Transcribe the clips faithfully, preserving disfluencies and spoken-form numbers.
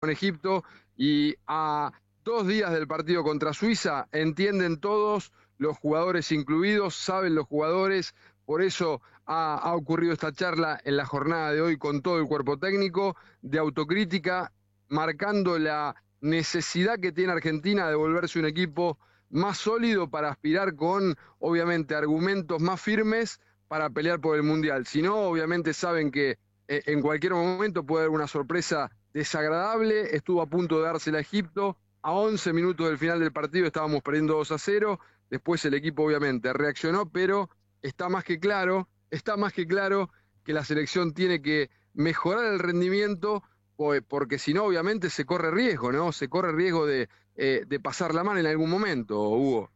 con Egipto, y a dos días del partido contra Suiza entienden todos, los jugadores incluidos, saben los jugadores, por eso ha, ha ocurrido esta charla en la jornada de hoy con todo el cuerpo técnico, de autocrítica, marcando la necesidad que tiene Argentina de volverse un equipo más sólido para aspirar con, obviamente, argumentos más firmes para pelear por el Mundial. Si no, obviamente saben que eh, en cualquier momento puede haber una sorpresa desagradable. Estuvo a punto de dársela a Egipto. A once minutos del final del partido estábamos perdiendo dos a cero. Después el equipo, obviamente, reaccionó, pero está más que claro, está más que claro que la selección tiene que mejorar el rendimiento, porque si no, obviamente, se corre riesgo, ¿no? Se corre riesgo de, eh, de pasar la mano en algún momento, Hugo.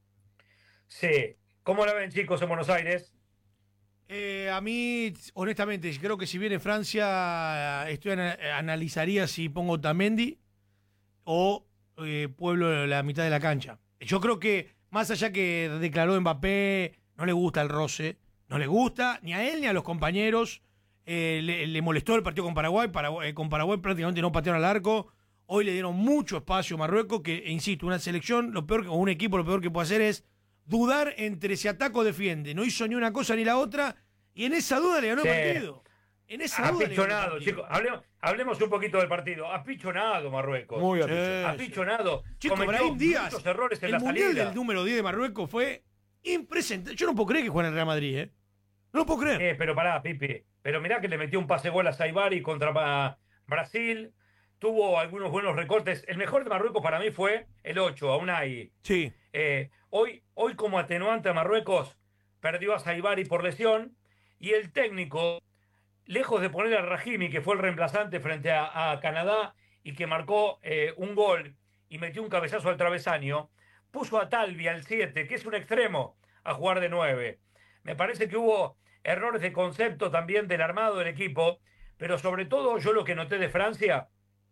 Sí. ¿Cómo la ven, chicos, en Buenos Aires? Eh, a mí, honestamente, creo que si viene Francia, estoy ana- analizaría si pongo Tamendi o eh, Pueblo de la mitad de la cancha. Yo creo que, más allá que declaró Mbappé, no le gusta el roce, no le gusta ni a él ni a los compañeros. Eh, le, le molestó el partido con Paraguay, Paraguay eh, con Paraguay prácticamente no patearon al arco. Hoy le dieron mucho espacio a Marruecos, que, insisto, una selección, lo peor que, o un equipo, lo peor que puede hacer es dudar entre si ataca o defiende. No hizo ni una cosa ni la otra, y en esa duda le ganó Sí. el partido. En esa duda le ganó el Apichonado, partido. chicos. Hablemos, hablemos un poquito del partido. Apichonado, Marruecos. Muy Sí, apichonado. Apichonado. Chico, Cometió Brahim Díaz, muchos errores en el la mundial salida. del número diez de Marruecos fue impresentable. Yo no puedo creer que juegue en el Real Madrid, ¿eh? No lo puedo creer. Eh, pero pará, Pipi. Pero mirá que le metió un pase gol a Saibari contra ah, Brasil. Tuvo algunos buenos recortes. El mejor de Marruecos para mí fue el ocho, a Unai. Sí. Eh, hoy, hoy, como atenuante a Marruecos, perdió a Saibari por lesión. Y el técnico, lejos de poner a Rahimi, que fue el reemplazante frente a, a Canadá y que marcó eh, un gol y metió un cabezazo al travesaño, puso a Talvi al siete, que es un extremo, a jugar de nueve. Me parece que hubo errores de concepto también del armado del equipo, pero sobre todo yo lo que noté de Francia,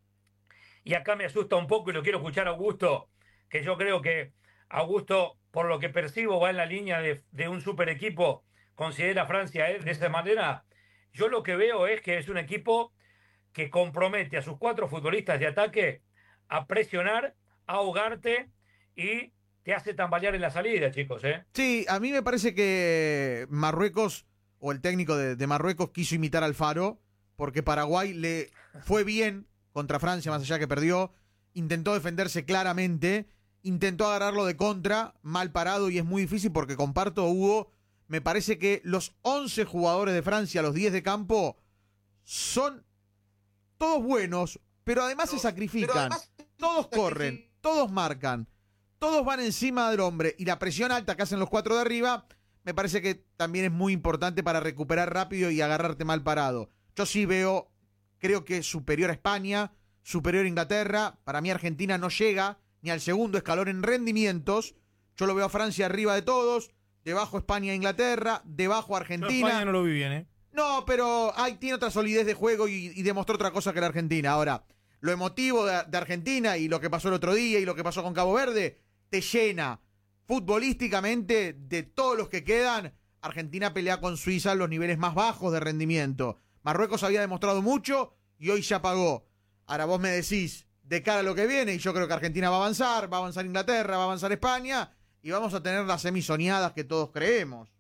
y acá me asusta un poco y lo quiero escuchar a Augusto, que yo creo que Augusto, por lo que percibo, va en la línea de, de un super equipo, considera a Francia eh, de esa manera. Yo lo que veo es que es un equipo que compromete a sus cuatro futbolistas de ataque a presionar, a ahogarte y te hace tambalear en la salida, chicos, ¿eh? Sí, a mí me parece que Marruecos, o el técnico de, de Marruecos, quiso imitar al Faro, porque Paraguay le fue bien contra Francia, más allá que perdió, intentó defenderse claramente, intentó agarrarlo de contra, mal parado, y es muy difícil porque comparto, Hugo, me parece que los once jugadores de Francia, los diez de campo, son todos buenos, pero además se sacrifican, además, todos corren, todos marcan, todos van encima del hombre, y la presión alta que hacen los cuatro de arriba, me parece que también es muy importante para recuperar rápido y agarrarte mal parado. Yo sí veo, creo que superior a España, superior a Inglaterra. Para mí Argentina no llega ni al segundo escalón en rendimientos. Yo lo veo a Francia arriba de todos, debajo España e Inglaterra, debajo Argentina. Yo España no lo vi bien, ¿eh? No, pero ay, tiene otra solidez de juego y, y demostró otra cosa que la Argentina. Ahora, lo emotivo de, de Argentina y lo que pasó el otro día y lo que pasó con Cabo Verde, te llena futbolísticamente de todos los que quedan. Argentina pelea con Suiza en los niveles más bajos de rendimiento. Marruecos había demostrado mucho y hoy ya pagó. Ahora vos me decís, de cara a lo que viene, y yo creo que Argentina va a avanzar, va a avanzar Inglaterra, va a avanzar España, y vamos a tener las semisoñadas que todos creemos.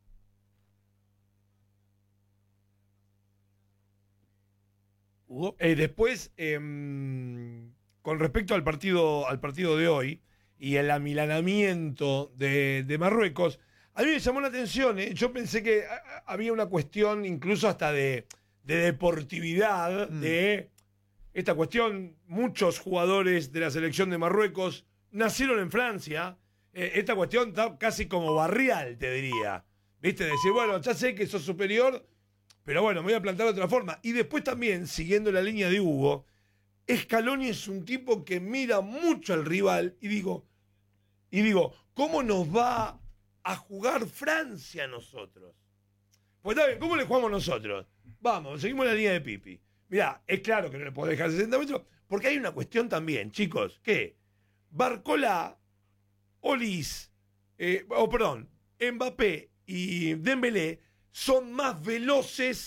Hugo. Eh, después, eh, con respecto al partido, al partido de hoy y el amilanamiento de, de Marruecos, a mí me llamó la atención, ¿eh? Yo pensé que a, a, había una cuestión incluso hasta de, de deportividad, mm. de esta cuestión. Muchos jugadores de la selección de Marruecos nacieron en Francia. Eh, esta cuestión está casi como barrial, te diría. ¿Viste? Decir, bueno, ya sé que sos superior, pero bueno, me voy a plantar de otra forma. Y después también, siguiendo la línea de Hugo, Scaloni es un tipo que mira mucho al rival y digo, y digo, ¿cómo nos va a jugar Francia a nosotros? Pues está bien, ¿cómo le jugamos nosotros? Vamos, seguimos la línea de Pipi. Mirá, es claro que no le podés dejar sesenta metros, porque hay una cuestión también, chicos, que Barcola, Olis, eh, oh, perdón, Mbappé y Dembélé son más veloces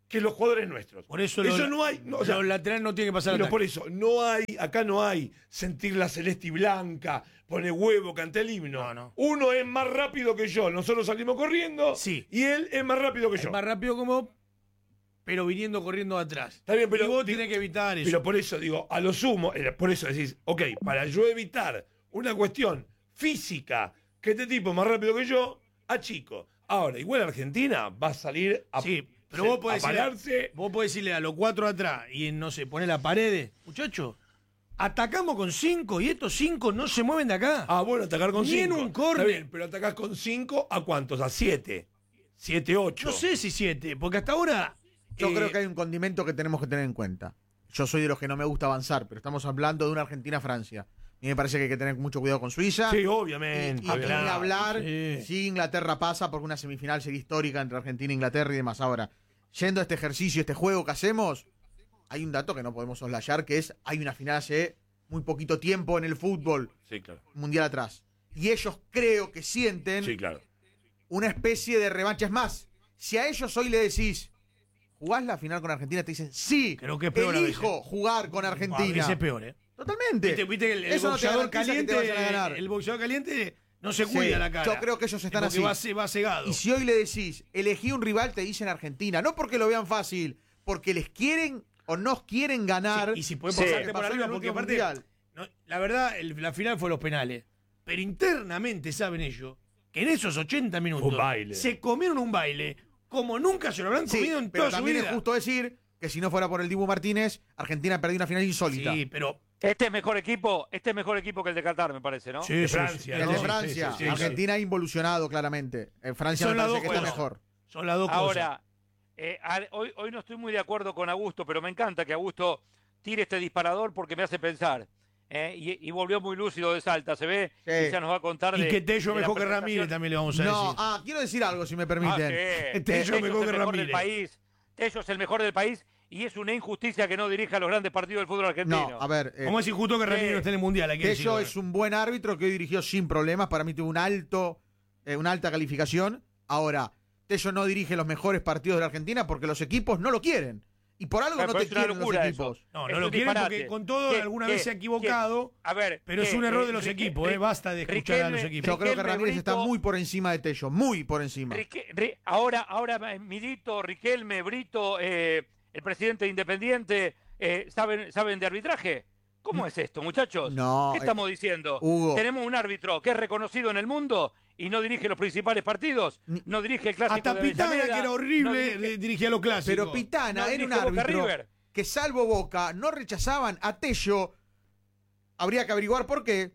que los jugadores nuestros. Por eso, eso los, no hay. No, o sea, los laterales no tienen que pasar pero ataque. por eso, no hay, acá no hay sentir la celeste y blanca, pone huevo, canta el himno. No, no. Uno es más rápido que yo, nosotros salimos corriendo Sí. y él es más rápido que Es yo. más rápido como, pero viniendo corriendo atrás. Está bien, pero y vos digo- tenés que evitar eso. Pero por eso digo, a lo sumo, eh, por eso decís, ok, para yo evitar una cuestión física, que este tipo es más rápido que yo, a chico. Ahora, igual Argentina va a salir a, Sí, pero se- vos podés, a decirle, pararse. vos podés decirle a los cuatro atrás y no sé, poner la pared, muchachos, atacamos con cinco y estos cinco no se mueven de acá. Ah, bueno, atacar con Ni cinco. en un córner. Está bien, pero atacás con cinco, ¿a cuántos? A siete. Siete, ocho. No sé si siete, porque hasta ahora. Yo eh, creo que hay un condimento que tenemos que tener en cuenta. Yo soy de los que no me gusta avanzar, pero estamos hablando de una Argentina-Francia. A mí me parece que hay que tener mucho cuidado con Suiza. Sí, Y, obviamente. y ni Claro. hablar sí. si Inglaterra pasa, porque una semifinal sería histórica entre Argentina e Inglaterra y demás. Ahora, yendo a este ejercicio, este juego que hacemos, hay un dato que no podemos soslayar, que es, hay una final hace muy poquito tiempo en el fútbol Sí, claro. mundial atrás. Y ellos creo que sienten Sí, claro. una especie de revancha. Es más, si a ellos hoy le decís, ¿jugás la final con Argentina? Te dicen, sí, Creo que es peor a elijo jugar con a Argentina. veces es peor, ¿eh? Totalmente. Viste, viste que el, el Eso no te boxeador garantiza que te caliente, vayan a ganar. el boxeador caliente no se Sí, cuida la cara. yo creo que ellos están porque así. Va, ce- va cegado. Y si hoy le decís, elegí un rival, te dicen Argentina. No porque lo vean fácil, porque les quieren o nos quieren ganar. Sí, y si pueden Sí. pasarte por Pasó en arriba, el porque último aparte, mundial. no, la verdad, el- la final fue los penales. Pero internamente saben ellos que en esos ochenta minutos Un baile. se comieron un baile como nunca se lo habrán Sí, comido en pero toda su también vida. es justo decir que si no fuera por el Dibu Martínez, Argentina perdió una final insólita. Sí, pero Este es mejor equipo, este es mejor equipo que el de Qatar, me parece, ¿no? sí, De sí, Francia, sí, El ¿no? de sí, Francia. sí, sí, sí, Argentina ha involucionado claramente. En Francia Son me las parece dos que está cosas. mejor. son las dos cosas. Ahora, eh, a- hoy, hoy no estoy muy de acuerdo con Augusto, pero me encanta que Augusto tire este disparador porque me hace pensar. ¿eh? Y, y volvió muy lúcido de Salta, se ve, Sí. y ya nos va a contar de. Y que Tello de la mejor que presentación. Ramírez también le vamos a No, decir. ah, quiero decir algo, si me Ah, permiten. sí. Tello Tello mejor es que el mejor del Ramírez. país. Tello es el mejor del país y es una injusticia que no dirija los grandes partidos del fútbol argentino. No, a ver. eh, ¿Cómo es injusto que Ramírez Sí. no esté en el Mundial? Hay que Tello decirlo. es un buen árbitro que hoy dirigió sin problemas. Para mí tuvo un alto, eh, una alta calificación. Ahora, Tello no dirige los mejores partidos de la Argentina porque los equipos no lo quieren. Y por algo Pero no te es una quieren los locura equipos. eso. No, Es no lo un quieren disparate. porque con todo ¿Qué- alguna qué- vez se ha qué- equivocado. A ver, Pero es ¿qué- un error eh, de los Rique- equipos, Ri- ¿eh? Basta de escuchar a los Riquelme- equipos. Yo creo que Riquelme, Ramírez está Brito- muy por encima de Tello, muy por encima. Rique- Ri- ahora, ahora Milito, Riquelme, Brito, eh, el presidente de Independiente, eh, ¿saben, ¿saben de arbitraje? ¿Cómo es esto, muchachos? No, ¿Qué eh, estamos diciendo? Hugo. Tenemos un árbitro que es reconocido en el mundo y no dirige los principales partidos, Ni- no dirige el clásico Hasta de Pitana, Avellaneda, que era no horrible, dirige- le- dirigía los clásicos. Pero Pitana no era un dirige Boca árbitro River. que, salvo Boca, no rechazaban a Tello. Habría que averiguar por qué.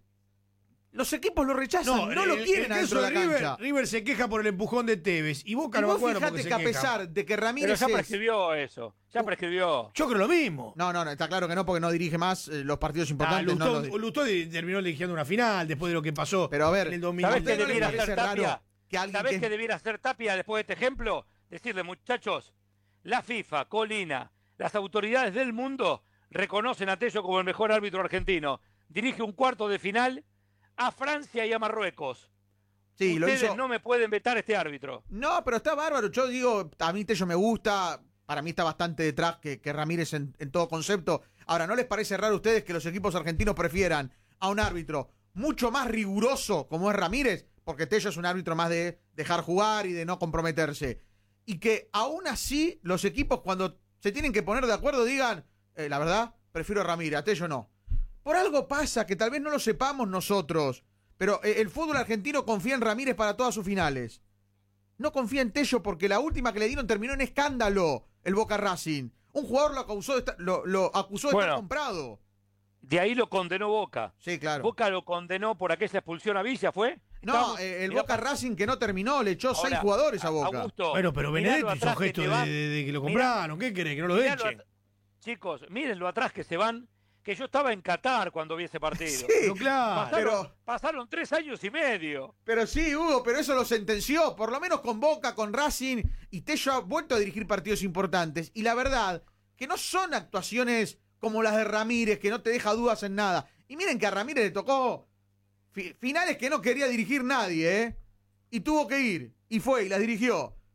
Los equipos lo rechazan, no, lo el- quieren el adentro caso de la River, cancha. River se queja por el empujón de Tevez. Y Boca Y no me vos acuerdo fijate porque se que a queja. pesar de que Pero Ramírez ya es... prescribió eso, ya prescribió. Yo creo lo mismo. No, no, no, está claro que no, porque no dirige más eh, los partidos Ah, importantes. no Lustó, los- Lustó di- terminó dirigiendo una final después de lo que pasó Pero a ver, en el ¿Sabés domingo. qué ¿no le debiera parece hacer raro Tapia? que alguien ¿Sabés que- qué debiera hacer Tapia después de este ejemplo? Decirle, muchachos, la FIFA, Colina, las autoridades del mundo reconocen a Tello como el mejor árbitro argentino. Dirige un cuarto de final a Francia y a Marruecos. Sí, lo Ustedes hizo... no me pueden vetar este árbitro. No, pero está bárbaro. Yo digo, a mí Tello me gusta. Para mí está bastante detrás que, que Ramírez en, en todo concepto. Ahora, ¿no les parece raro a ustedes que los equipos argentinos prefieran a un árbitro mucho más riguroso como es Ramírez? Porque Tello es un árbitro más de dejar jugar y de no comprometerse. Y que aún así los equipos cuando se tienen que poner de acuerdo digan, eh, la verdad, prefiero a Ramírez, a Tello no. Por algo pasa que tal vez no lo sepamos nosotros. Pero eh, el fútbol argentino confía en Ramírez para todas sus finales. No confía en Tello porque la última que le dieron terminó en escándalo, el Boca Racing. Un jugador lo acusó de estar, lo, lo acusó de Bueno. estar comprado. De ahí lo condenó Boca. Sí, claro. Boca lo condenó por aquella expulsión a Villa, ¿fue? No, Estábamos- eh, el mirá, Boca Racing que no terminó, le echó ahora, seis jugadores a Boca. Augusto, Bueno, pero mirá Benedetti lo hizo atrás que gesto te de, van. de- de que lo Mirá- compraron. ¿Qué querés? Que no lo mirá lo echen. at- Chicos, miren lo atrás que se van, que yo estaba en Qatar cuando vi ese partido. Sí, Pero claro. Pasaron, pero- pasaron tres años y medio. Pero sí, Hugo, pero eso lo sentenció, por lo menos con Boca, con Racing, y Tello ha vuelto a dirigir partidos importantes. Y la verdad, que no son actuaciones como las de Ramírez, que no te deja dudas en nada. Y miren que a Ramírez le tocó fi- finales que no quería dirigir nadie, ¿eh? Y tuvo que ir, y fue, y las dirigió.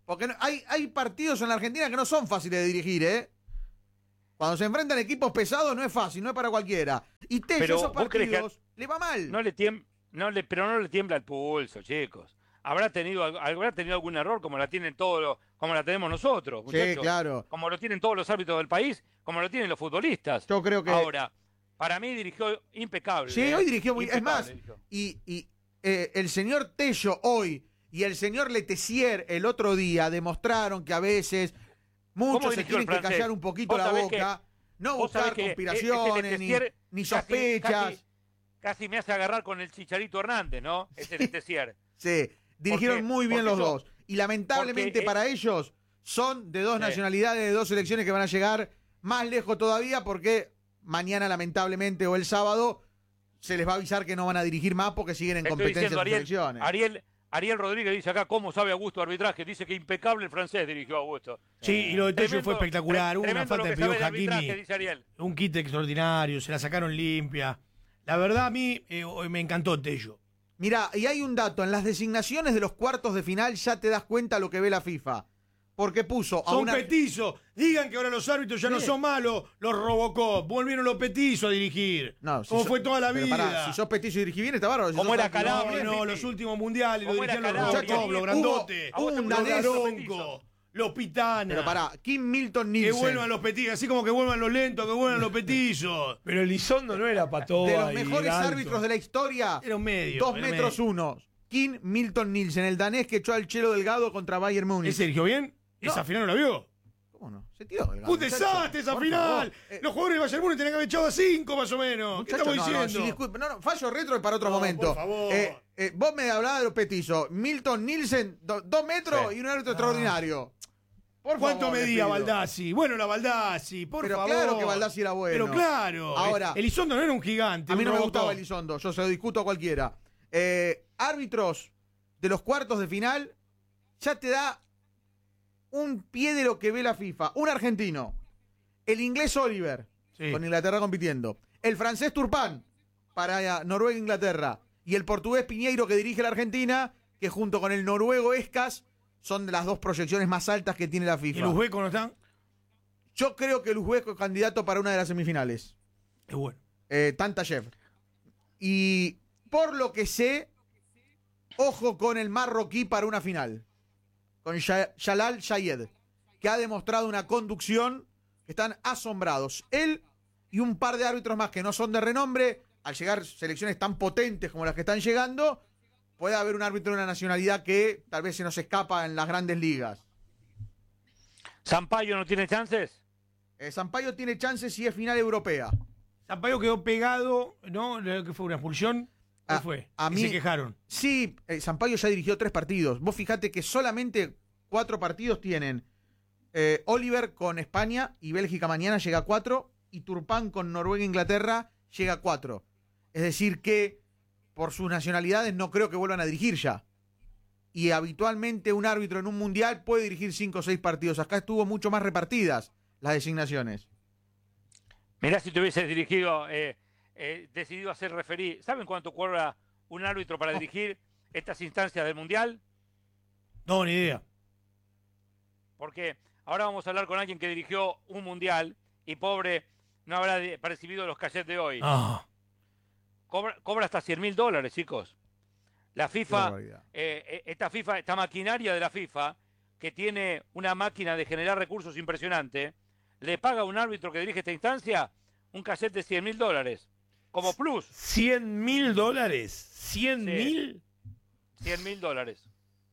Porque no- hay, hay partidos en la Argentina que no son fáciles de dirigir, ¿eh? Cuando se enfrentan equipos pesados no es fácil, no es para cualquiera. Y Tello, Pero, esos ¿vos crees que partidos, le va mal. No le tiembla, no le, pero no le tiembla el pulso, chicos. Habrá tenido, habrá tenido algún error como la tienen todos los, como la tenemos nosotros, Sí, muchachos. claro. Como lo tienen todos los árbitros del país, como lo tienen los futbolistas. Yo creo que... Ahora, para mí dirigió impecable. Sí, ¿eh? hoy dirigió muy... Es Impecable más, dirigió. y, y eh, el señor Tello hoy y el señor Letessier el otro día demostraron que a veces muchos se dirigió el tienen que francés? callar un poquito Vos la sabés boca, no vos sabés buscar que ese conspiraciones ni, Letessier ni casi- sospechas. Casi, casi me hace agarrar con el Chicharito Hernández, ¿no? Ese Letessier. Sí, dirigieron Porque- muy bien porque los eso- dos. Y lamentablemente porque, eh, para ellos son de dos Sí. nacionalidades, de dos selecciones que van a llegar más lejos todavía porque mañana lamentablemente o el sábado se les va a avisar que no van a dirigir más porque siguen en Estoy competencia diciendo, de Ariel, selecciones. Ariel, Ariel Rodríguez dice acá cómo sabe Augusto arbitraje. Dice que impecable el francés dirigió a Augusto. Sí, y lo de Tello Tremendo- fue espectacular. Hubo una tremendo lo falta de que sabe Pío de arbitraje, Hakimi. dice Ariel. Un kit extraordinario, se la sacaron limpia. La verdad, a mí eh, hoy me encantó Tello. Mira, y hay un dato, en las designaciones de los cuartos de final ya te das cuenta lo que ve la FIFA. Porque puso a Son una... petizos. Digan que ahora los árbitros ya no Sí. son malos. Los Robocop. Volvieron los petizos a dirigir. No, si Como so- fue toda la pero vida. pará, si sos petizo y dirigís bien, está bárbaro. Si ¿Cómo sos era árbitro- Calabria? No, no, los últimos mundiales lo ¿Cómo era dirigían los Calabria? Robocop, los Hubo- grandotes. hubo un los danés- Daronco, los Pitana. Pero pará, Kim Milton Que Nielsen. vuelvan los petizos, así como que vuelvan los lentos, que vuelvan los petizos. Pero Elizondo no era patoa. de los y mejores alto. árbitros de la historia. Era un medio. Dos era metros medio. uno. Kim Milton Nielsen, el danés que echó al Chelo Delgado contra Bayern Múnich. ¿Ese dirigió bien? No. ¿Esa final no la vio? ¿Cómo no? Se tiró Delgado. ¡Un desastre esa Por final! favor. Eh, Los jugadores de Bayern Múnich tenían que haber echado a cinco más o menos. ¿Qué muchachos, estamos no, no, diciendo? si disculpe- no, no, fallo retro es para otro No, momento. por favor. Eh, eh, vos me hablabas de los petizos. Milton Nielsen, do- dos metros Sí. y un árbitro extraordinario. Por ¿Cuánto favor, le medía pido. Baldassi? Bueno, la Baldassi, por Pero favor. claro que Baldassi era bueno. Pero claro. Ahora- Elizondo no era un gigante. A mí un no me Robocop. gustaba Elizondo, yo se lo discuto a cualquiera. Eh, árbitros de los cuartos de final, ya te da un pie de lo que ve la FIFA. Un argentino, el inglés Oliver, Sí. con Inglaterra compitiendo, el francés Turpán, para Noruega e Inglaterra, y el portugués Piñeiro, que dirige la Argentina, que junto con el noruego Escas, son de las dos proyecciones más altas que tiene la ¿Y FIFA. los huecos no están? Yo creo que el uzbeko es candidato para una de las semifinales. Es bueno. Eh, Tantayev. Y por lo que sé, ojo con el marroquí para una final. Con Sha- Shalal Shayed, que ha demostrado una conducción que están asombrados. Él y un par de árbitros más que no son de renombre, al llegar selecciones tan potentes como las que están llegando, puede haber un árbitro de una nacionalidad que tal vez se nos escapa en las grandes ligas. ¿Sampaio no tiene chances? Eh, Sampaio tiene chances si es final europea. Sampaio quedó pegado, ¿no? ¿Qué fue? ¿Una expulsión? ¿Qué A- fue? a Que mí- se quejaron. Sí, eh, Sampaio ya dirigió tres partidos. Vos fijate que solamente cuatro partidos tienen eh, Oliver con España y Bélgica mañana llega a cuatro y Turpán con Noruega e Inglaterra llega a cuatro. Es decir que por sus nacionalidades no creo que vuelvan a dirigir ya. Y habitualmente un árbitro en un mundial puede dirigir cinco o seis partidos. Acá estuvo mucho más repartidas las designaciones. Mirá si te hubieses dirigido, eh, eh, decidido hacer referí. ¿Saben cuánto cobra un árbitro para dirigir estas instancias del Mundial? No, ni idea. Porque ahora vamos a hablar con alguien que dirigió un Mundial y pobre no habrá de- percibido los cachets de hoy. Ah, Cobra, cobra hasta cien mil dólares, chicos. La Qué FIFA, barbaridad. eh, eh, esta FIFA, esta maquinaria de la FIFA, que tiene una máquina de generar recursos impresionante, le paga a un árbitro que dirige esta instancia un cassette de cien mil dólares. Como plus, ¿Cien mil dólares? ¿Cien Sí. mil? cien mil dólares.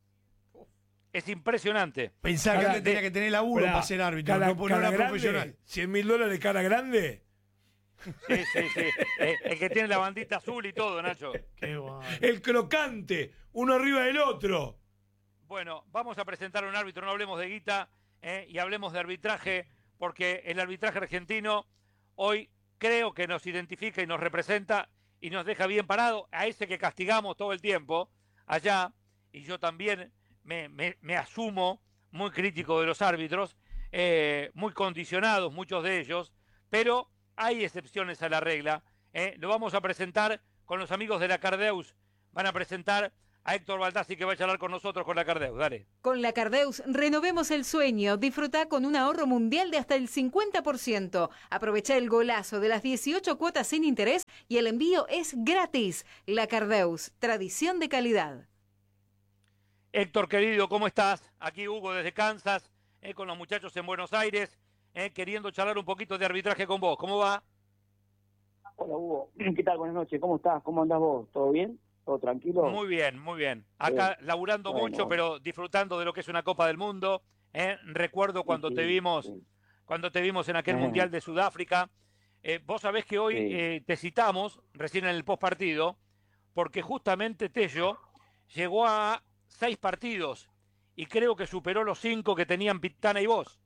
Es impresionante. pensá que Cara antes tenía de- que tener laburo Pará, para ser árbitro, cara- no, no cara era grande, profesional. ¿Cien mil dólares cara grande? Sí, sí, sí. Eh, el que tiene la bandita azul y todo, Nacho. Qué guay. El crocante, uno arriba del otro. Bueno, vamos a presentar a un árbitro, no hablemos de guita eh, y hablemos de arbitraje, porque el arbitraje argentino hoy creo que nos identifica y nos representa y nos deja bien parado a ese que castigamos todo el tiempo allá, y yo también me, me- me asumo muy crítico de los árbitros, eh, muy condicionados muchos de ellos, pero hay excepciones a la regla. eh. Lo vamos a presentar con los amigos de la Cardeus, van a presentar a Héctor Baldassi que va a charlar con nosotros con la Cardeus. Dale. Con la Cardeus renovemos el sueño. Disfruta con un ahorro mundial de hasta el cincuenta por ciento. Aprovecha el golazo de las dieciocho cuotas sin interés y el envío es gratis. La Cardeus, tradición de calidad. Héctor, querido, ¿cómo estás? Aquí Hugo desde Kansas, eh, con los muchachos en Buenos Aires, eh, queriendo charlar un poquito de arbitraje con vos. ¿Cómo va? Hola Hugo, ¿qué tal? Buenas noches, ¿cómo estás? ¿Cómo andás vos? ¿Todo bien? ¿Todo tranquilo? Muy bien, muy bien. Acá bien. laburando Bueno. mucho, pero disfrutando de lo que es una Copa del Mundo. ¿eh? Recuerdo cuando Sí, te vimos, sí. cuando te vimos en aquel Ajá. Mundial de Sudáfrica. Eh, vos sabés que hoy Sí. eh, te citamos, recién en el postpartido, porque justamente Tello llegó a seis partidos y creo que superó los cinco que tenían Pitana y vos.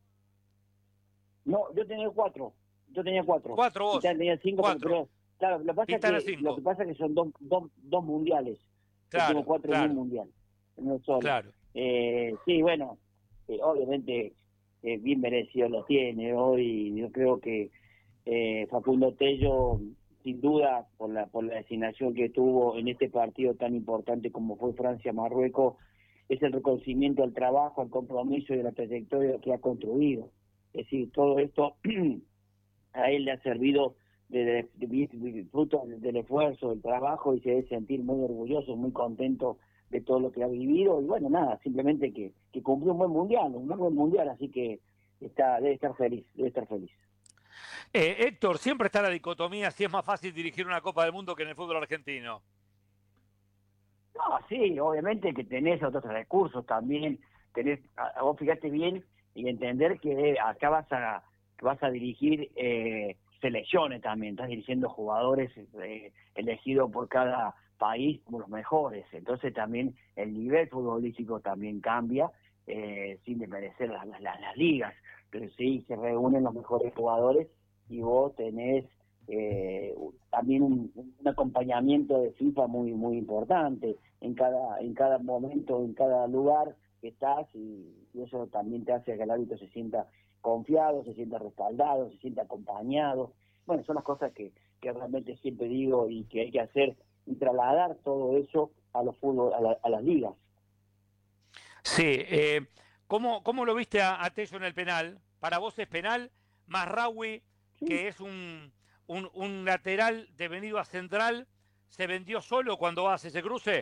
No, yo tenía cuatro. Yo tenía cuatro. Cuatro vos. Pitana tenía cinco, Cuatro. pero claro, lo que pasa Pitana es que, cinco. lo que pasa es que son dos, dos, dos mundiales. Yo Claro, tengo cuatro claro. en un mundial. No solo. Claro. Eh, sí, bueno, eh, obviamente eh, bien merecido lo tiene hoy. Yo creo que eh, Facundo Tello, sin duda, por la por la designación que tuvo en este partido tan importante como fue Francia-Marruecos, es el reconocimiento al trabajo, al compromiso y a la trayectoria que ha construido. Es decir, todo esto a él le ha servido de, de, de- de- fruto del esfuerzo, del trabajo, y se debe sentir muy orgulloso, muy contento de todo lo que ha vivido. Y bueno, nada, simplemente que, que cumplió un buen mundial, un muy buen mundial, así que está debe estar feliz, debe estar feliz. Eh, Héctor, siempre está la dicotomía si es más fácil dirigir una Copa del Mundo que en el fútbol argentino. No, sí, obviamente que tenés otros recursos también, tenés, a- a vos fijate bien y entender que acá vas a vas a dirigir eh, selecciones también, estás dirigiendo jugadores eh, elegidos por cada país como los mejores, entonces también el nivel futbolístico también cambia, eh, sin desmerecer las, las, las ligas, pero sí se reúnen los mejores jugadores y vos tenés eh, también un, un acompañamiento de FIFA muy muy importante en cada en cada momento, en cada lugar que estás, y, y eso también te hace que el árbitro se sienta confiado, se sienta respaldado, se sienta acompañado. Bueno, son las cosas que, que realmente siempre digo y que hay que hacer y trasladar todo eso a los fútbol, a, la- a las ligas. Sí, eh, ¿cómo, ¿cómo lo viste a, a Tello en el penal? Para vos es penal, Mazraoui, que es un, un, un lateral devenido a central, ¿se vendió solo cuando hace ese cruce?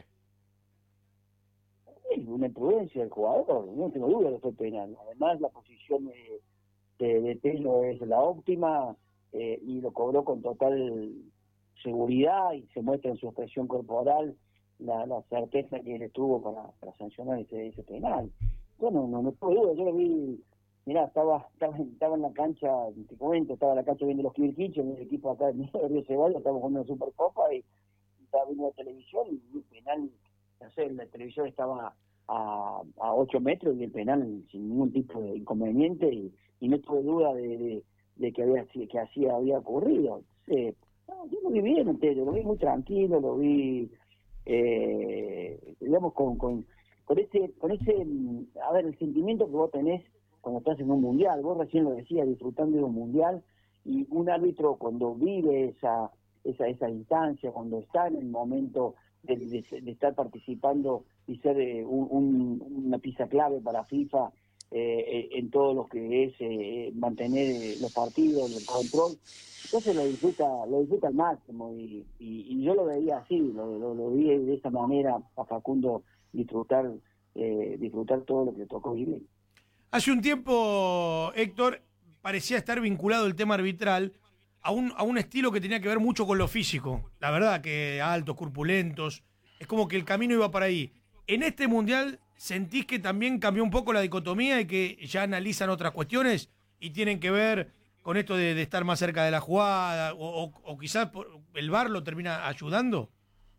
Es una imprudencia del jugador, no tengo duda que fue penal. Además, la posición de, de, de Tello es la óptima, eh, y lo cobró con total seguridad, y se muestra en su expresión corporal la, la certeza que él tuvo para, para sancionar ese, ese penal. Bueno, no, no tengo duda, yo lo vi, mirá, estaba, estaba, estaba en la cancha, te comento, estaba en la cancha viendo los Kirkichos, en el equipo acá de Río Ceballos, estábamos jugando una Supercopa y estaba viendo la televisión y vi un penal, no sé, la televisión estaba a, a ocho metros y el penal sin ningún tipo de inconveniente, y, y no tuve duda de, de, de que había que así había ocurrido. Entonces, no, yo lo vi bien, entero, lo vi muy tranquilo, lo vi, eh, digamos, con, con, con ese, con ese, a ver, el sentimiento que vos tenés cuando estás en un mundial. Vos recién lo decías, disfrutando de un mundial, y un árbitro cuando vive esa esa esa instancia, cuando está en el momento de, de, de estar participando y ser eh, un, un, una pieza clave para FIFA, eh, en todo lo que es eh, mantener eh, los partidos, el control, entonces lo disfruta lo disfruta al máximo, y, y, y yo lo veía así, lo, lo, lo vi de esa manera a Facundo disfrutar eh, disfrutar todo lo que le tocó vivir. Hace un tiempo, Héctor, parecía estar vinculado el tema arbitral a un, a un estilo que tenía que ver mucho con lo físico. La verdad que altos, corpulentos, es como que el camino iba para ahí. En este Mundial, ¿sentís que también cambió un poco la dicotomía y que ya analizan otras cuestiones y tienen que ver con esto de, de estar más cerca de la jugada, o, o, o quizás por, el V A R lo termina ayudando?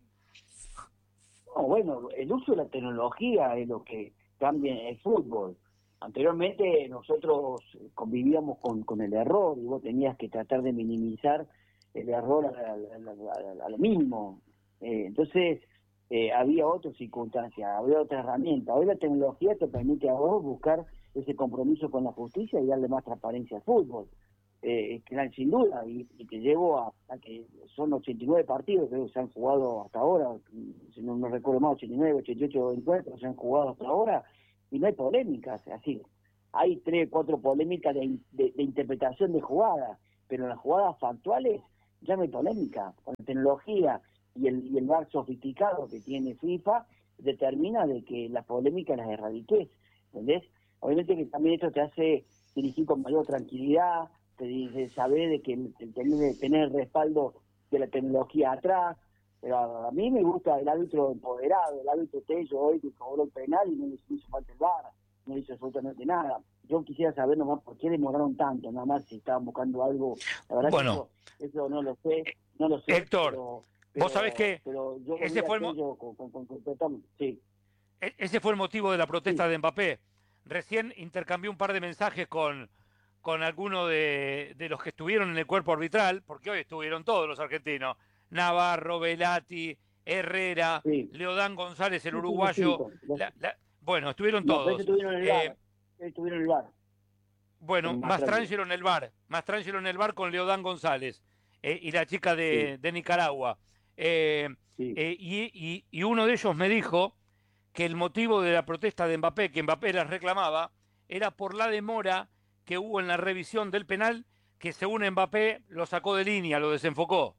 No, bueno, el uso de la tecnología es lo que cambia el fútbol. Anteriormente nosotros convivíamos con, con el error, y vos tenías que tratar de minimizar el error a, a, a, a, a lo mínimo. Eh, entonces eh, había otras circunstancias, había otra herramienta. Hoy la tecnología te permite a vos buscar ese compromiso con la justicia y darle más transparencia al fútbol. eh, que sin duda, y, y te llevo a, a que son ochenta y nueve partidos que se han jugado hasta ahora, si no, no recuerdo más, ochenta y nueve, ochenta y ocho encuentros se han jugado hasta ahora, y no hay polémicas, así. Hay tres, cuatro polémicas de, de, de interpretación de jugadas, pero en las jugadas factuales ya no hay polémica. Con la tecnología y el, y el V A R sofisticado que tiene FIFA, determina de que las polémicas las erradiques, ¿entendés? Obviamente que también esto te hace dirigir con mayor tranquilidad, te dice saber de que tener, tener el respaldo de la tecnología atrás, pero a, a mí me gusta el árbitro empoderado, el árbitro Tello hoy que cobró el penal y no le hizo falta el V A R, no hizo absolutamente nada. Yo quisiera saber nomás por qué demoraron tanto, nada más si estaban buscando algo. La verdad Bueno, que eso, eso no lo sé, no lo sé. Héctor, pero, vos sabés que pero yo ese fue el mo- yo, con, con, con, con, sí. E- ese fue el motivo de la protesta sí. de Mbappé. Recién intercambié un par de mensajes con, con alguno de, de los que estuvieron en el cuerpo arbitral, porque hoy estuvieron todos los argentinos. Navarro, Velati, Herrera, sí. Leodán González, el uruguayo. La, la, bueno, estuvieron no, todos. Estuvieron en el eh, bar. Estuvieron en el bar. Bueno, Mastrangelo en el bar. Mastrangelo en el bar con Leodán González eh, y la chica de, sí. de Nicaragua. Eh, sí. eh, y, y, y uno de ellos me dijo que el motivo de la protesta de Mbappé, que Mbappé las reclamaba, era por la demora que hubo en la revisión del penal, que según Mbappé lo sacó de línea, lo desenfocó.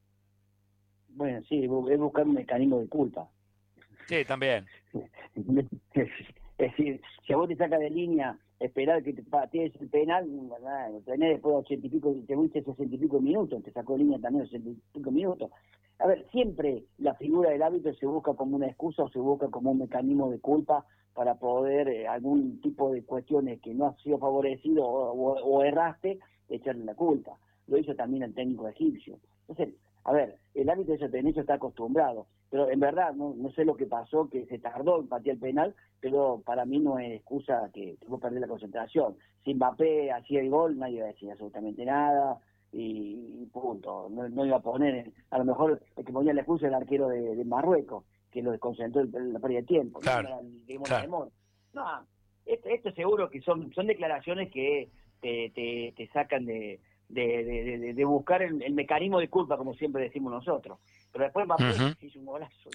Bueno, sí, es buscar un mecanismo de culpa. Sí, también. Es decir, si a vos te saca de línea, esperar que te patees el penal, ¿verdad? Lo tenés después de ochenta y pico, te fuiste sesenta y pico minutos, te sacó de línea también sesenta y pico minutos. A ver, siempre la figura del árbitro se busca como una excusa o se busca como un mecanismo de culpa para poder eh, algún tipo de cuestiones que no ha sido favorecido o, o, o erraste, echarle la culpa. Lo hizo también el técnico egipcio. Entonces, a ver, el árbitro de ese tenis está acostumbrado, pero en verdad no, no sé lo que pasó, que se tardó en patear el penal, pero para mí no es excusa que, que vos perdés la concentración. Si Mbappé hacía el gol, nadie iba a decir absolutamente nada, y, y punto. No, no iba a poner, a lo mejor el que ponía la excusa era el arquero de, de Marruecos, que lo desconcentró en la pérdida de tiempo. Claro, no, claro. no esto, esto seguro que son, son declaraciones que te, te, te sacan de... De, de, de, de buscar el, el mecanismo de culpa, como siempre decimos nosotros. Pero después Mbappé uh-huh. hizo un golazo.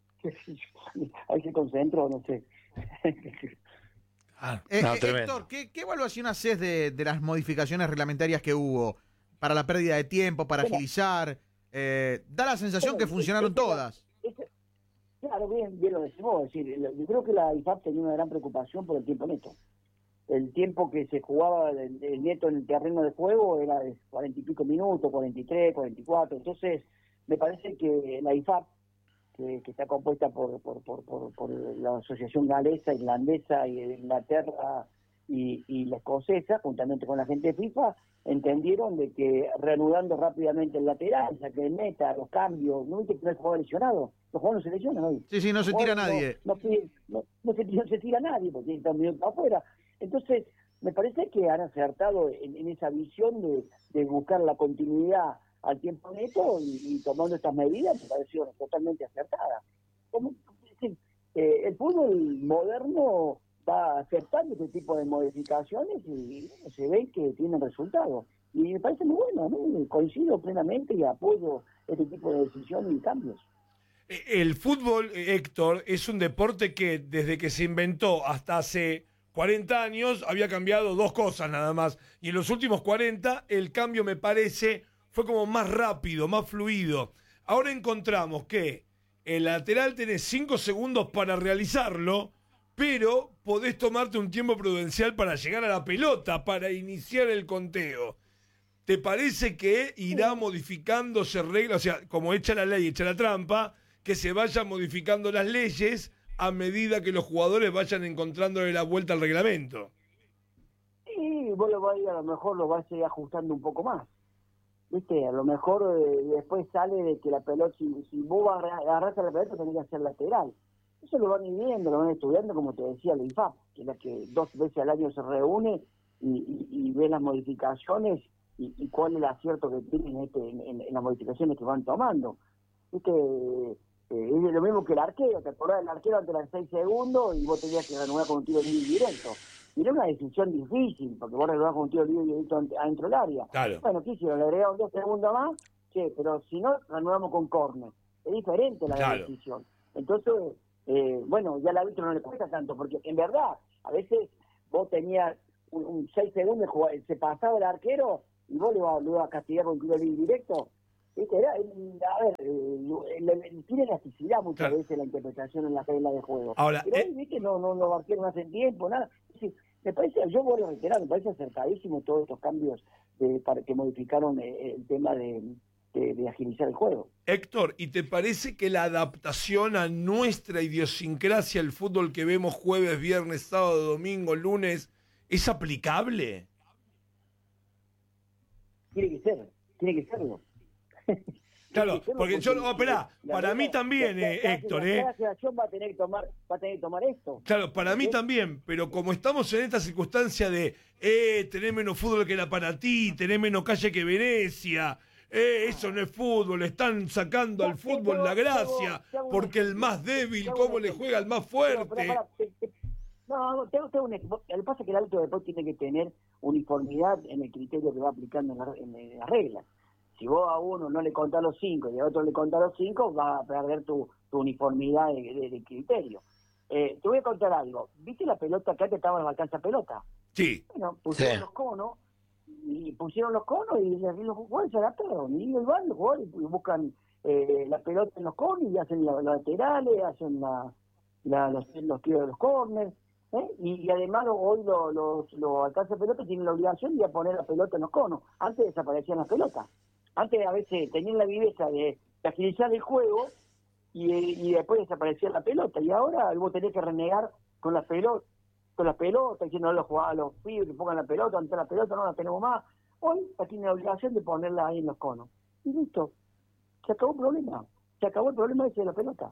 Ahí se concentró, no sé. ah, eh, no, eh, Héctor, ¿qué, ¿qué evaluación haces de, de las modificaciones reglamentarias que hubo para la pérdida de tiempo, para bueno, agilizar? Eh, da la sensación bueno, que funcionaron es, es, todas. Es, es, claro, bien, bien lo decimos. Es decir, yo creo que la I F A B tenía una gran preocupación por el tiempo neto. El tiempo que se jugaba el, el neto en el terreno de juego era de cuarenta y pico minutos, cuarenta y tres, cuarenta y cuatro. Entonces, me parece que la I F A B, que, que está compuesta por, por, por, por, por la Asociación Galesa, Irlandesa y de Inglaterra y, y la escocesa, juntamente con la gente de FIFA, entendieron de que reanudando rápidamente el lateral, saque el meta, los cambios, no viste que no hay jugador lesionado, los jugadores no se lesionan hoy. Sí, sí, no se tira nadie. No, no, no, no, se, no se tira nadie porque está un minuto afuera. Entonces, me parece que han acertado en, en esa visión de, de buscar la continuidad al tiempo neto y, y tomando estas medidas me pareció totalmente acertada. Como, es decir, eh, el fútbol moderno va aceptando este tipo de modificaciones y, y se ve que tienen resultados. Y me parece muy bueno, ¿no? Coincido plenamente y apoyo este tipo de decisiones y cambios. El fútbol, Héctor, es un deporte que desde que se inventó hasta hace cuarenta años había cambiado dos cosas nada más, y en los últimos cuarenta el cambio me parece fue como más rápido, más fluido. Ahora encontramos que el lateral tenés cinco segundos para realizarlo, pero podés tomarte un tiempo prudencial para llegar a la pelota, para iniciar el conteo. ¿Te parece que irá modificándose reglas, o sea, como echa la ley, echa la trampa, que se vayan modificando las leyes a medida que los jugadores vayan encontrándole la vuelta al reglamento? Sí, vos lo vais, a lo mejor lo vas a ir ajustando un poco más. ¿Viste? A lo mejor eh, después sale de que la pelota, si, si vos agarrás a la pelota, tenés que hacer lateral. Eso lo van viendo, lo van estudiando, como te decía la I F A B, que es la que dos veces al año se reúne y, y, y ve las modificaciones y, y cuál es el acierto que tienen este, en, en, en las modificaciones que van tomando. ¿Viste? Eh, es lo mismo que el arquero, te acordás del arquero ante los seis segundos y vos tenías que renovar con un tiro libre directo. Y era una decisión difícil, porque vos renovás con un tiro libre directo adentro del área. Claro. Bueno, ¿qué hicieron? Le agregaron dos segundos más, che, pero si no, renovamos con córner. Es diferente la Claro. decisión. Entonces, eh, bueno, ya al árbitro no le cuesta tanto, porque en verdad, a veces vos tenías un, un seis segundos, se pasaba el arquero y vos le ibas, le ibas a castigar con un tiro libre directo. ¿Viste? Era, a ver, eh, tiene elasticidad muchas Claro. veces la interpretación en la regla de juego. Ahora, Pero eh, hoy, viste, no, no, los arqueros no hacen tiempo, nada. Es decir, me parece, yo voy a reiterar, me parece acertadísimo todos estos cambios de, para que modificaron eh, el tema de, de, de agilizar el juego. Héctor, ¿y te parece que la adaptación a nuestra idiosincrasia, el fútbol que vemos jueves, viernes, sábado, domingo, lunes, es aplicable? Tiene que ser, tiene que serlo. Claro, porque yo, no, esperá, para mí también, eh, Héctor, eh. La federación va a tener que tomar, va a tener que tomar esto. Claro, para mí también, pero como estamos en esta circunstancia de, eh, tenés menos fútbol que la Panatí, tenés menos calle que Venecia, eh, eso no es fútbol, están sacando al fútbol la gracia, porque el más débil, cómo le juega al más fuerte. No, tengo, tengo un, lo que pasa es que el árbitro después tiene que tener uniformidad en el criterio que va aplicando en, la, en las reglas. Si vos a uno no le contás los cinco y a otro le contás los cinco, vas a perder tu, tu uniformidad de, de, de criterio. Eh, te voy a contar algo. ¿Viste la pelota acá que estaba en la alcanza pelota? Sí. Bueno, pusieron Sí. los conos, y pusieron los conos y los jugadores se adaptaron. Y van los jugadores y buscan eh, la pelota en los conos y hacen los laterales, hacen la, la, los, los tiros de los corners. ¿eh? Y, y además hoy los, los, los alcanzas pelota tienen la obligación de poner la pelota en los conos. Antes desaparecían las pelotas. Antes a veces tenían la viveza de, de agilizar el juego y, y después desaparecía la pelota. Y ahora vos tenés que renegar con la pelota, con la pelota, diciendo a los jugadores, a los pibes que pongan la pelota, ante la pelota no la tenemos más. Hoy la tiene la obligación de ponerla ahí en los conos. Y listo. Se acabó el problema. Se acabó el problema ese de la pelota.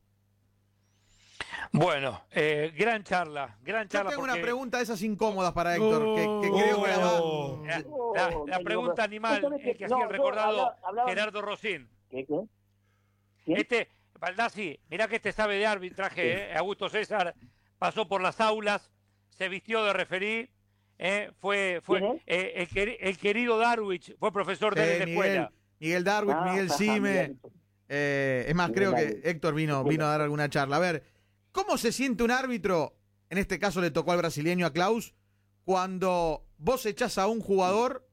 Bueno, eh, gran charla, gran Yo charla. tengo porque una pregunta de esas incómodas para Héctor, que, que creo que la va... Oh. la, Oh, la- la me pregunta equivoco. animal Justamente- es que hacía no, el yo recordado hablaba- hablaba- Gerardo Rosín. ¿Qué, qué? ¿Quién? Este, Baldassi, mirá que este sabe de arbitraje, ¿eh? Augusto César pasó por las aulas, se vistió de referí, ¿eh? fue, fue ¿Quién es? eh, el, queri- el querido Darwich, fue profesor de él Eh, en la Miguel, escuela. Miguel Darwin, Ah, Miguel ajá, Sime. Miguel. Eh, es más, Miguel creo que Darwin. Héctor vino, vino a dar alguna charla. A ver, ¿cómo se siente un árbitro? En este caso le tocó al brasileño, a Klaus, cuando vos echás a un jugador,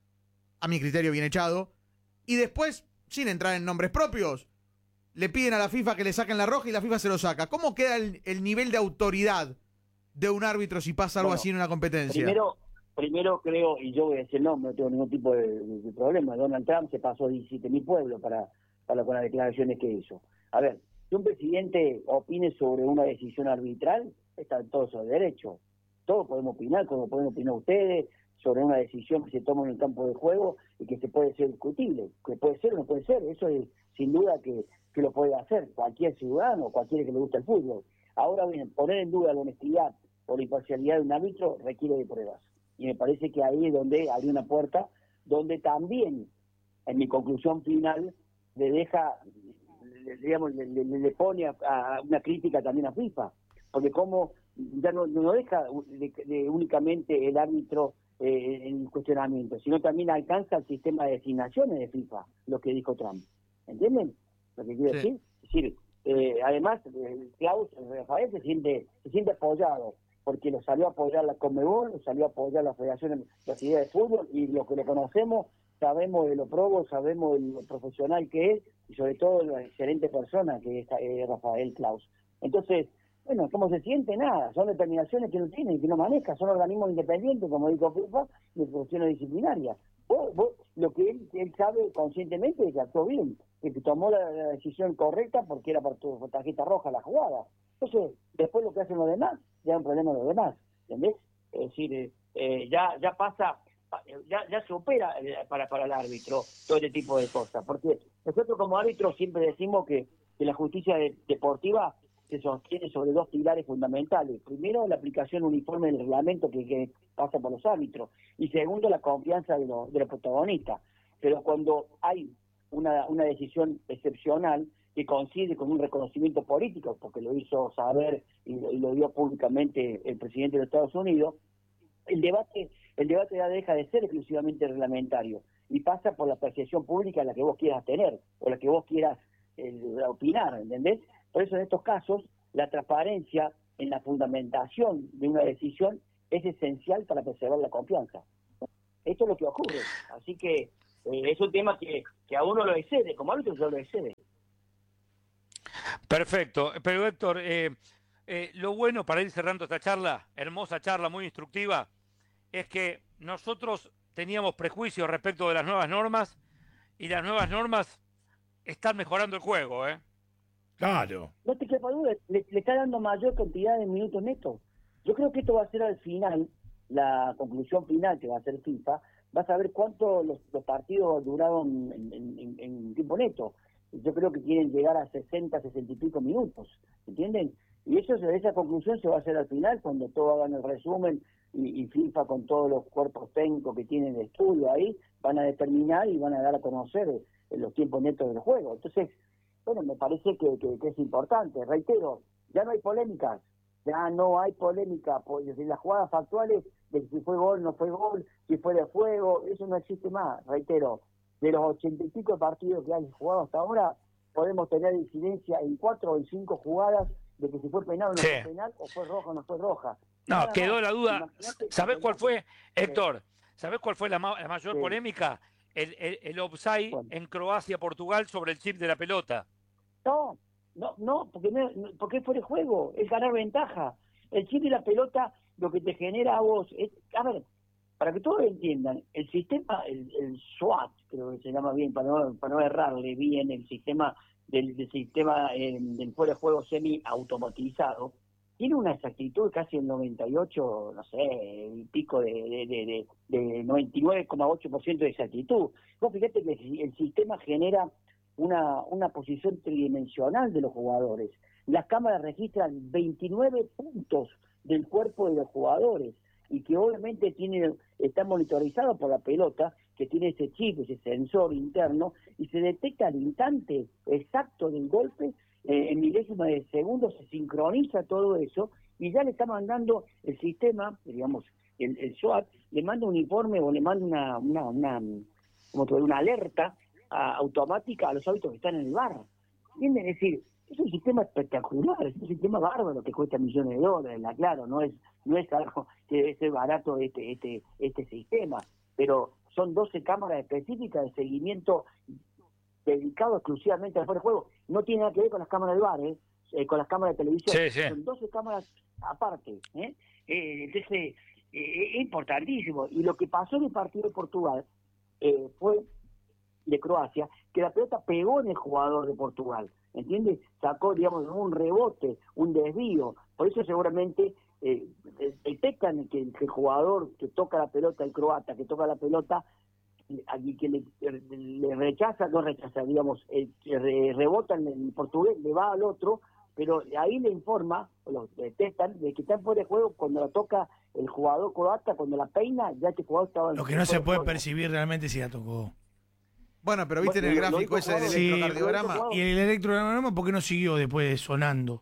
a mi criterio bien echado, y después, sin entrar en nombres propios, le piden a la FIFA que le saquen la roja y la FIFA se lo saca. ¿Cómo queda el, el nivel de autoridad de un árbitro si pasa algo Bueno, así en una competencia? Primero, primero creo, y yo voy a decir no, no tengo ningún tipo de, de- de problema, Donald Trump se pasó diecisiete mil pueblos para, para con las declaraciones que hizo. A ver, si un presidente opine sobre una decisión arbitral, está en todo su derecho. Todos podemos opinar, como pueden opinar ustedes, sobre una decisión que se toma en el campo de juego y que se puede ser discutible, que puede ser o no puede ser, eso es sin duda que, que lo puede hacer cualquier ciudadano, cualquiera que le guste el fútbol. Ahora bien, poner en duda la honestidad o la imparcialidad de un árbitro requiere de pruebas. Y me parece que ahí es donde hay una puerta, donde también, en mi conclusión final, le deja, le, digamos, le, le- le pone a, a una crítica también a FIFA, porque como ya no, no deja de, de únicamente el árbitro eh, en cuestionamiento, sino también alcanza el sistema de designaciones de FIFA, lo que dijo Trump. ¿Entienden lo que quiero Sí. decir? Es decir, eh, además, eh, Klaus, eh, Rafael se siente, se siente apoyado, porque lo salió a apoyar la Conmebol, lo salió a apoyar la Federación Brasileña de Fútbol, y lo que lo conocemos, sabemos de lo probo, sabemos de lo profesional que es, y sobre todo de la excelente persona que es eh, Rafael Klaus. Entonces, bueno, ¿cómo se siente? Nada, son determinaciones que no tiene y que no maneja, son organismos independientes, como dijo FIFA, de cuestiones disciplinarias. Vos, vos, lo que él, él sabe conscientemente es que actuó bien, que tomó la, la decisión correcta porque era por tu tarjeta roja la jugada. Entonces, después lo que hacen los demás, ya es un problema de los demás, ¿entendés? Es decir, eh, eh, ya ya pasa, ya ya supera eh, para, para el árbitro todo este tipo de cosas, porque nosotros como árbitros siempre decimos que, que la justicia de, deportiva se sostiene sobre dos pilares fundamentales. Primero, la aplicación uniforme del reglamento que, que pasa por los árbitros. Y segundo, la confianza de, los de los protagonistas. Pero cuando hay una, una decisión excepcional, que coincide con un reconocimiento político, porque lo hizo saber y lo, y lo dio públicamente el presidente de los Estados Unidos, el debate, el debate ya deja de ser exclusivamente reglamentario y pasa por la percepción pública en la que vos quieras tener o la que vos quieras eh, opinar, ¿entendés? Por eso en estos casos la transparencia en la fundamentación de una decisión es esencial para preservar la confianza. Esto es lo que ocurre, así que eh, es un tema que, que a uno lo excede, como árbitro yo lo excede. Perfecto, pero Héctor, eh, eh, lo bueno para ir cerrando esta charla, hermosa charla, muy instructiva, es que nosotros teníamos prejuicios respecto de las nuevas normas y las nuevas normas están mejorando el juego, ¿eh? Claro. No te quepa duda, le, le está dando mayor cantidad de minutos netos. Yo creo que esto va a ser al final, la conclusión final que va a hacer FIFA, vas a ver cuánto los, los partidos duraron en, en, en, en tiempo neto. Yo creo que quieren llegar a sesenta, sesenta y pico minutos, ¿entienden? Y eso, esa conclusión se va a hacer al final, cuando todos hagan el resumen y, y FIFA con todos los cuerpos técnicos que tienen de estudio ahí, van a determinar y van a dar a conocer eh, los tiempos netos del juego. Entonces, bueno, me parece que, que, que es importante. Reitero, ya no hay polémicas, ya no hay polémica, pues desde las jugadas factuales de si fue gol, no fue gol, si fue de fuego, eso no existe más, reitero. De los ochenta y pico partidos que hay jugado hasta ahora, podemos tener incidencia en cuatro o en cinco jugadas de que si fue penal o no Sí. fue penal, o fue roja o no fue roja. No, Nada quedó más. la duda. Imaginate- ¿Sabés cuál fue, Héctor? ¿Sabés cuál fue la, ma- la mayor Sí. polémica? El, el, el offside ¿Cuál? en Croacia-Portugal sobre el chip de la pelota. No, no, no, porque no, no- porque es fuera de juego, es ganar ventaja. El chip y la pelota lo que te genera a vos es, a ver, para que todos entiendan, el sistema, el, el SWAT, creo que se llama bien, para no, para no errarle bien, el sistema del, del sistema eh, del fuera de juego semi automatizado, tiene una exactitud casi el noventa y ocho, no sé, y pico de, de, de, de, de noventa y nueve coma ocho por ciento de exactitud. Vos fíjate que el, el sistema genera una, una posición tridimensional de los jugadores. Las cámaras registran veintinueve puntos del cuerpo de los jugadores y que obviamente tiene, está monitorizado por la pelota, que tiene ese chip, ese sensor interno, y se detecta al instante exacto del golpe, eh, en milésimas de segundo se sincroniza todo eso, y ya le está mandando el sistema, digamos, el, el SWAT, le manda un informe o le manda una, una, una, como te digo, una alerta a, automática a los árbitros que están en el bar. ¿Entienden? Es decir, es un sistema espectacular, es un sistema bárbaro que cuesta millones de dólares, la claro, no es no es algo que debe ser barato este este este sistema, pero son doce cámaras específicas de seguimiento dedicado exclusivamente al fuera de juego. No tiene nada que ver con las cámaras del bar, ¿eh? Eh, con las cámaras de televisión. Sí, sí. Son doce cámaras aparte. ¿eh? Eh, entonces, eh, es importantísimo. Y lo que pasó en el partido de Portugal eh, fue de Croacia, que la pelota pegó en el jugador de Portugal, ¿entiendes? Sacó, digamos, un rebote, un desvío, por eso seguramente eh, detectan que, que el jugador que toca la pelota, el croata, que toca la pelota, y que le, le rechaza, no rechaza, digamos, eh, re, rebota en el portugués, le va al otro, pero ahí le informa, o lo detectan, de que está fuera de juego cuando la toca el jugador croata, cuando la peina, ya que el jugador estaba en Lo que no se puede juego. percibir realmente si la tocó. Bueno, pero viste en el Bueno, lo- lo gráfico hizo ese del jugador, Sí. electrocardiograma. lo hizo Y el electrocardiograma, ¿por qué no siguió después sonando?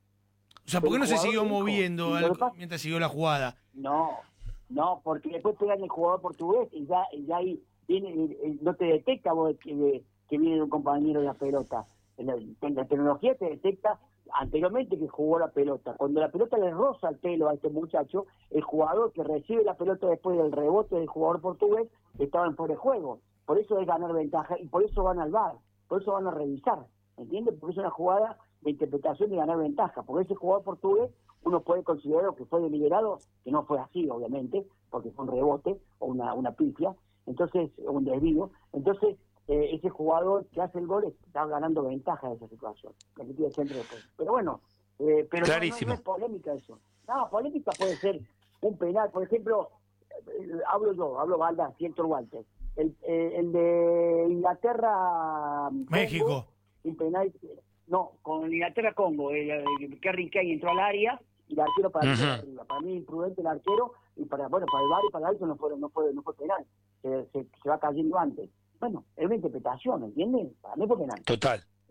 O sea, ¿por qué El no se jugador siguió dijo, moviendo y lo al- que pasa- mientras siguió la jugada? No, no, porque después pegan el jugador portugués y ya, y ya ahí viene, eh, eh, no te detecta vos que, de- que viene un compañero de la pelota. En la, en la tecnología te detecta anteriormente que jugó la pelota. Cuando la pelota le roza el pelo a este muchacho, el jugador que recibe la pelota después del rebote del jugador portugués estaba en fuera de juego. Por eso es ganar ventaja y por eso van al V A R, por eso van a revisar, ¿entiendes? Porque es una jugada de interpretación y ganar ventaja. Porque ese jugador portugués uno puede considerar que fue deliberado, que no fue así, obviamente, porque fue un rebote o una, una pifia, entonces, un desvío. Entonces, eh, ese jugador que hace el gol está ganando ventaja de esa situación. Que le tira el centro después. Pero bueno, eh, pero no- no, Clarísimo. no es polémica eso. No, polémica puede ser un penal. Por ejemplo, eh, hablo yo, hablo Valda, Héctor Walter. El, eh, el de Inglaterra... México. Congo, un penal... No, con Inglaterra-Congo, el, el Kerry Kane entró al área y el arquero para Ujú. arriba. Para mí imprudente el arquero y para bueno para el V A R y para el árbitro no fue, no fue, no fue penal. Se, se, se va cayendo antes. Bueno, es una interpretación, ¿entiendes? Para mí fue penal. Total. Es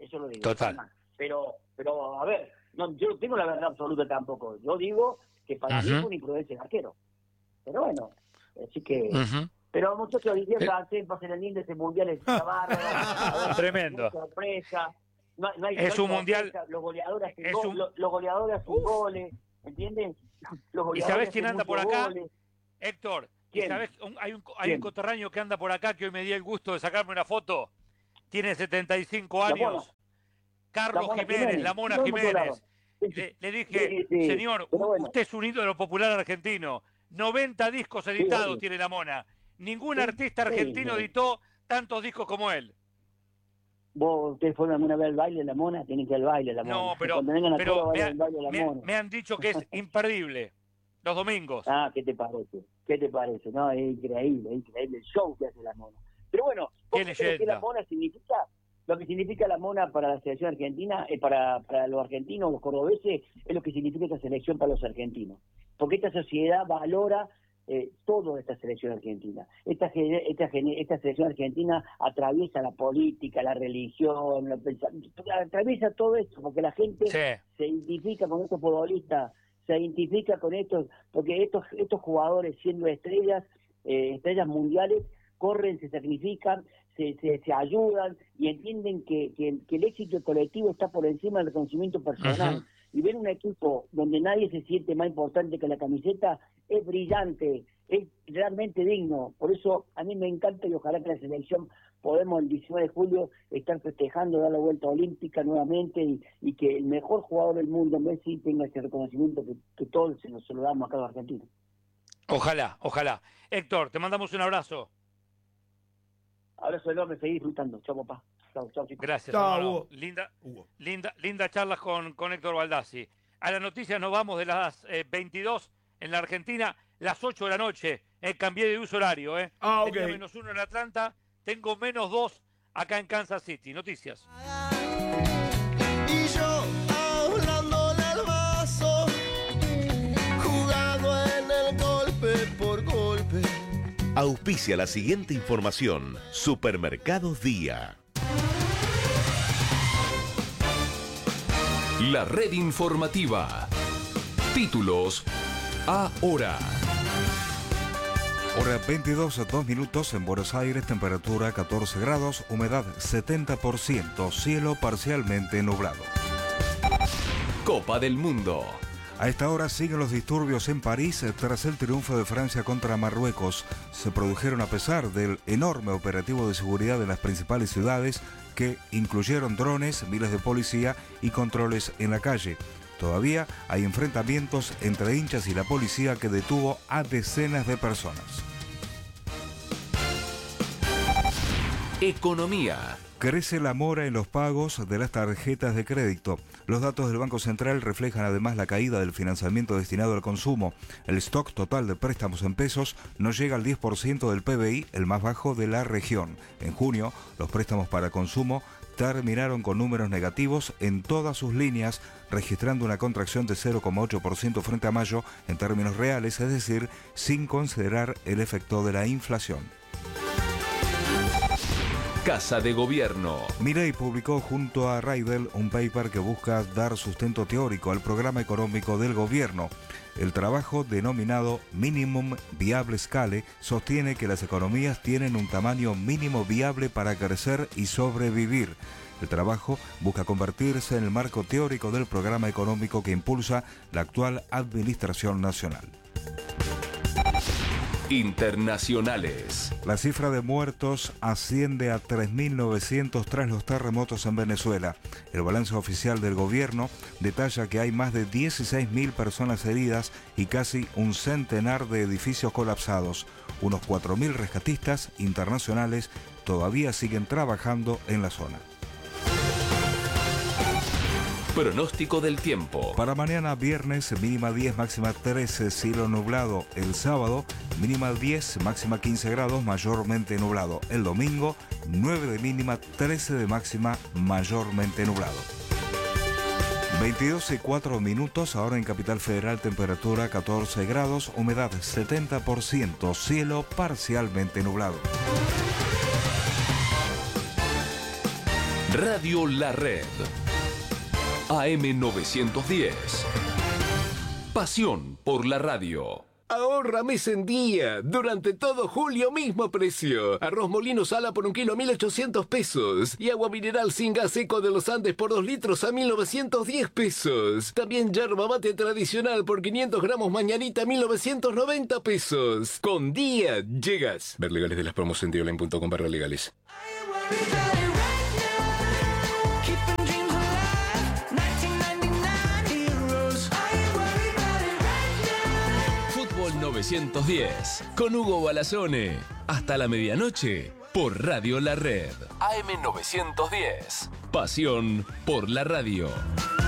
eso lo digo. Total. Pero, pero a ver, no, yo no tengo la verdad absoluta tampoco. Yo digo que para uh-huh. mí fue una imprudencia el arquero. Pero bueno, así que... Uh-huh. Pero muchachos, diciendo francés, pasen el lindo ese mundial, es una bárbara. Tremendo. Sorpresa. No, no hay, es no un hay mundial. sorpresa. Los goleadores hacen es go- un... los, los goleadores hacen goles, ¿entienden? Los ¿Y sabés goleadores quién hacen anda por muchos acá? goles. Héctor, ¿y ¿Quién? sabés? Un- hay un, hay ¿Quién? un coterráneo que anda por acá que hoy me dio el gusto de sacarme una foto. Tiene setenta y cinco La años. Mona. Carlos La Mona Jiménez, Jiménez. la Mona No hemos Jiménez. hablado. Le, le dije, Sí, sí, señor, pero u- bueno. usted es un ídolo popular argentino. noventa discos editados obvio. tiene la Mona. Ningún Sí, artista sí, argentino sí. editó tantos discos como él. Vos, ustedes fueron alguna vez al baile de la Mona, tienen que ir al baile de la Mona. No, pero, Cuando vengan a pero Córdoba, me, vayan ha- al baile de la me- Mona. me han dicho que es imperdible. Los domingos. Ah, ¿qué te parece? ¿Qué te parece? No, es increíble, es increíble el show que hace la Mona. Pero bueno, Qué ¿vos sabés qué leyenda. la Mona significa? Lo que significa la Mona para la selección argentina, eh, para, para los argentinos, los cordobeses, es lo que significa esta selección para los argentinos. Porque esta sociedad valora eh, todo esta selección argentina. Esta, gene- esta, gene- esta selección argentina atraviesa la política, la religión, el pensamiento, atraviesa todo esto, porque la gente Sí. se identifica con estos futbolistas, se identifica con estos, porque estos estos jugadores siendo estrellas, eh, estrellas mundiales, corren, se sacrifican, se, se, se ayudan y entienden que, que, que el éxito colectivo está por encima del reconocimiento personal. Ujú. Y ver un equipo donde nadie se siente más importante que la camiseta es brillante, es realmente digno. Por eso a mí me encanta y ojalá que la selección podemos el diecinueve de julio estar festejando, dar la vuelta olímpica nuevamente y, y que el mejor jugador del mundo, Messi, tenga ese reconocimiento que, que todos se lo, se lo damos acá a los argentinos. Ojalá, ojalá. Héctor, te mandamos un abrazo. Abrazo enorme, seguí disfrutando. Chau, papá. Chau, chau, chicos. Gracias, Chao, hermano. Hugo. Linda, Hugo. linda, linda charla con, con Héctor Baldassi. A las noticias nos vamos de las eh, veintidós en la Argentina, las ocho de la noche. Eh, cambié de uso horario. Eh. Ah, ok. Tenía menos uno en Atlanta, tengo menos dos acá en Kansas City. Noticias. Y yo hablándole al vaso, jugando en el golpe por golpe. Auspicia la siguiente información. Supermercados Día. La red informativa. Títulos ahora. Hora veintidós, dos minutos en Buenos Aires, temperatura catorce grados, humedad setenta por ciento, cielo parcialmente nublado. Copa del Mundo. A esta hora siguen los disturbios en París tras el triunfo de Francia contra Marruecos. Se produjeron a pesar del enorme operativo de seguridad en las principales ciudades que incluyeron drones, miles de policía y controles en la calle. Todavía hay enfrentamientos entre hinchas y la policía que detuvo a decenas de personas. Economía. Crece la mora en los pagos de las tarjetas de crédito. Los datos del Banco Central reflejan además la caída del financiamiento destinado al consumo. El stock total de préstamos en pesos no llega al diez por ciento del P B I, el más bajo de la región. En junio, los préstamos para consumo terminaron con números negativos en todas sus líneas, registrando una contracción de cero coma ocho por ciento frente a mayo en términos reales, es decir, sin considerar el efecto de la inflación. Casa de Gobierno. Milei publicó junto a Raidel un paper que busca dar sustento teórico al programa económico del gobierno. El trabajo denominado Minimum Viable Scale sostiene que las economías tienen un tamaño mínimo viable para crecer y sobrevivir. El trabajo busca convertirse en el marco teórico del programa económico que impulsa la actual Administración Nacional. Internacionales. La cifra de muertos asciende a tres mil novecientos tras los terremotos en Venezuela. El balance oficial del gobierno detalla que hay más de dieciséis mil personas heridas y casi un centenar de edificios colapsados. Unos cuatro mil rescatistas internacionales todavía siguen trabajando en la zona. Pronóstico del tiempo. Para mañana viernes, mínima diez, máxima trece, cielo nublado. El sábado, mínima diez, máxima quince grados, mayormente nublado. El domingo, nueve de mínima, trece de máxima, mayormente nublado. veintidós y cuatro minutos, ahora en Capital Federal, temperatura catorce grados, humedad setenta por ciento, cielo parcialmente nublado. Radio La Red. A M novecientos diez. Pasión por la radio. Ahorra mes en día. Durante todo julio, mismo precio. Arroz molino sala por un kilo a mil ochocientos pesos. Y agua mineral sin gas seco de los Andes por dos litros a mil novecientos diez pesos. También yerba mate tradicional por quinientos gramos mañanita a mil novecientos noventa pesos. Con día llegas. Ver legales de las promos en dioline punto com barra legales. novecientos diez con Hugo Balazone. Hasta la medianoche por Radio La Red. A M novecientos diez. Pasión por la radio.